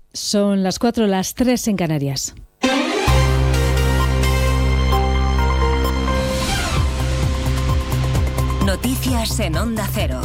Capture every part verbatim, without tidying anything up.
Son las cuatro, las tres en Canarias. Noticias en Onda Cero.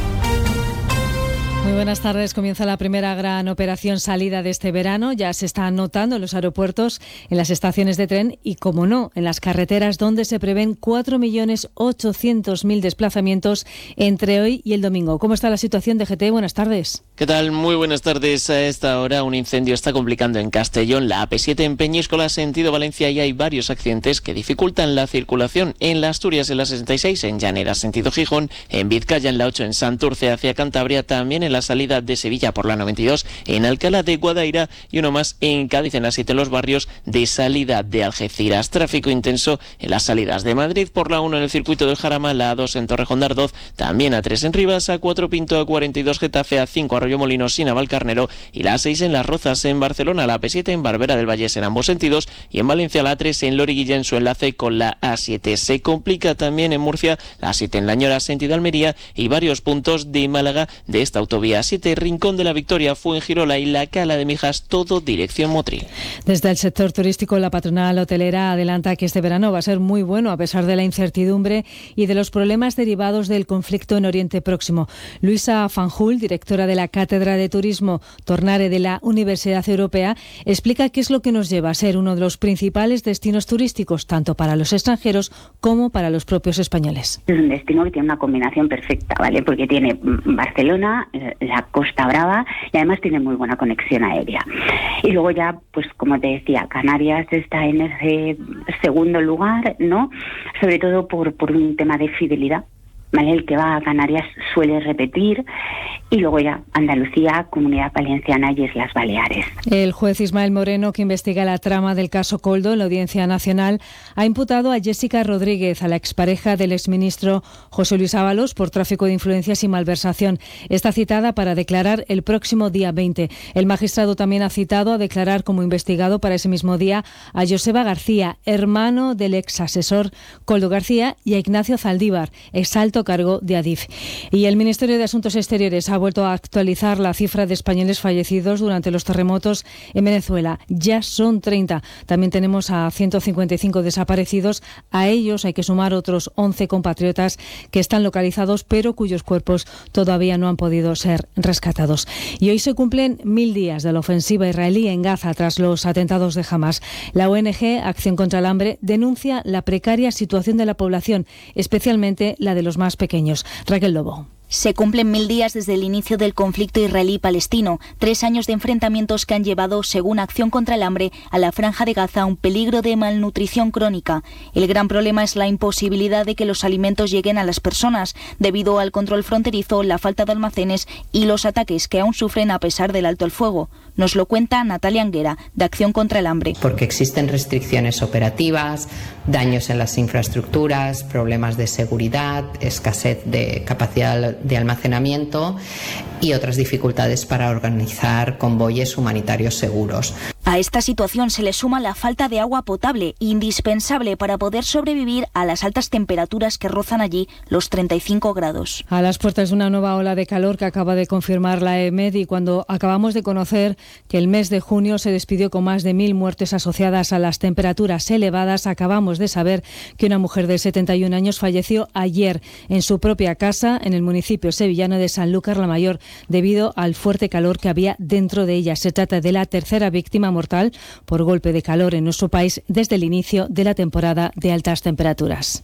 Muy buenas tardes. Comienza la primera gran operación salida de este verano. Ya se está notando en los aeropuertos, en las estaciones de tren y, como no, en las carreteras, donde se prevén cuatro millones ochocientos mil desplazamientos entre hoy y el domingo. ¿Cómo está la situación de G T? Buenas tardes. ¿Qué tal? Muy buenas tardes. A esta hora un incendio está complicando en Castellón la A P siete en Peñíscola, sentido Valencia, y hay varios accidentes que dificultan la circulación. En la Asturias, en la sesenta y seis, en Llanera, sentido Gijón, en Vizcaya, en la ocho, en Santurce, hacia Cantabria, también en la salida de Sevilla por la noventa y dos, en Alcalá de Guadaira, y uno más en Cádiz, en la siete, en los barrios de salida de Algeciras. Tráfico intenso en las salidas de Madrid por la uno en el circuito del Jarama, la A dos en Torrejón de Ardoz, también A tres en Rivas, A cuatro Pinto, A cuarenta y dos Getafe, A cinco Arroyo Molinos, sin Navalcarnero, y la A seis en Las Rozas en Barcelona, la A P siete en Barbera del Vallés en ambos sentidos, y en Valencia la A tres en Loriguilla en su enlace con la A siete. Se complica también en Murcia la A siete en Lañora, sentido Almería, y varios puntos de Málaga de esta autovía. A siete, Rincón de la Victoria, Fuengirola y la Cala de Mijas, todo dirección Motril. Desde el sector turístico, la patronal hotelera adelanta que este verano va a ser muy bueno a pesar de la incertidumbre y de los problemas derivados del conflicto en Oriente Próximo. Luisa Fanjul, directora de la Cátedra de Turismo Tornare de la Universidad Europea, explica qué es lo que nos lleva a ser uno de los principales destinos turísticos, tanto para los extranjeros como para los propios españoles. Es un destino que tiene una combinación perfecta, ¿vale? Porque tiene Barcelona, la Costa Brava, y además tiene muy buena conexión aérea. Y luego ya, pues como te decía, Canarias está en ese segundo lugar, ¿no? Sobre todo por, por un tema de fidelidad, ¿vale? El que va a Canarias suele repetir, y luego ya Andalucía, Comunidad Valenciana y Islas Baleares. El juez Ismael Moreno, que investiga la trama del caso Koldo en la Audiencia Nacional, ha imputado a Jessica Rodríguez, a la expareja del exministro José Luis Ábalos, por tráfico de influencias y malversación. Está citada para declarar el próximo día veinte. El magistrado también ha citado a declarar como investigado para ese mismo día a Joseba García, hermano del ex asesor Koldo García, y a Ignacio Zaldívar, exalto cargo de Adif. Y el Ministerio de Asuntos Exteriores ha vuelto a actualizar la cifra de españoles fallecidos durante los terremotos en Venezuela. Ya son treinta. También tenemos a ciento cincuenta y cinco desaparecidos. A ellos hay que sumar otros once compatriotas que están localizados, pero cuyos cuerpos todavía no han podido ser rescatados. Y hoy se cumplen mil días de la ofensiva israelí en Gaza tras los atentados de Hamás. La O N G Acción contra el Hambre denuncia la precaria situación de la población, especialmente la de los más pequeños. Raquel Lobo. Se cumplen mil días desde el inicio del conflicto israelí-palestino, tres años de enfrentamientos que han llevado, según Acción contra el Hambre, a la Franja de Gaza a un peligro de malnutrición crónica. El gran problema es la imposibilidad de que los alimentos lleguen a las personas, debido al control fronterizo, la falta de almacenes y los ataques que aún sufren a pesar del alto el fuego. Nos lo cuenta Natalia Anguera, de Acción contra el Hambre. Porque existen restricciones operativas, daños en las infraestructuras, problemas de seguridad, escasez de capacidad de almacenamiento y otras dificultades para organizar convoyes humanitarios seguros. A esta situación se le suma la falta de agua potable, indispensable para poder sobrevivir a las altas temperaturas que rozan allí los treinta y cinco grados. A las puertas de una nueva ola de calor que acaba de confirmar la E M E D, y cuando acabamos de conocer que el mes de junio se despidió con más de mil muertes asociadas a las temperaturas elevadas, acabamos de saber que una mujer de setenta y un años falleció ayer en su propia casa en el municipio sevillano de Sanlúcar la Mayor debido al fuerte calor que había dentro de ella. Se trata de la tercera víctima mortal por golpe de calor en nuestro país desde el inicio de la temporada de altas temperaturas.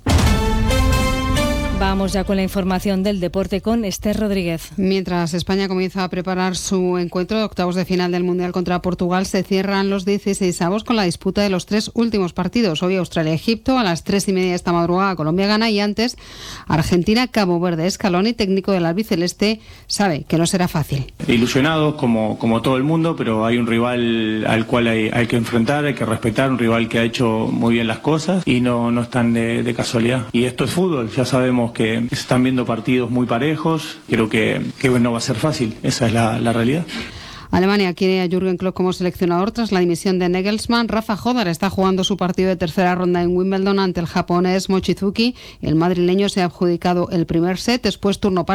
Vamos ya con la información del deporte con Esther Rodríguez. Mientras España comienza a preparar su encuentro de octavos de final del Mundial contra Portugal, se cierran los dieciseisavos con la disputa de los tres últimos partidos. Hoy Australia-Egipto, a las tres y media esta madrugada Colombia-Ghana, y antes Argentina-Cabo Verde. Scaloni, técnico del albiceleste, sabe que no será fácil. Ilusionados como, como todo el mundo, pero hay un rival al cual hay, hay que enfrentar, hay que respetar, un rival que ha hecho muy bien las cosas y no, no están de, de casualidad. Y esto es fútbol, ya sabemos que se están viendo partidos muy parejos, creo que, que no va a ser fácil, esa es la, la realidad. Alemania quiere a Jürgen Klopp como seleccionador tras la dimisión de Nagelsmann. Rafa Jodar está jugando su partido de tercera ronda en Wimbledon ante el japonés Mochizuki. El madrileño se ha adjudicado el primer set, después turno para